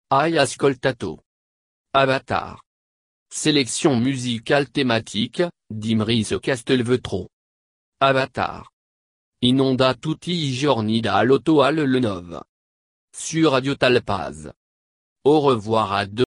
Hai ascoltato. Avatar. Sélection musicale thématique, di Maurizio Castelvetro. Avatar. Inonda tutti i giorni dall'otto al 9. Sur Radio Talpaz. Au revoir à deux.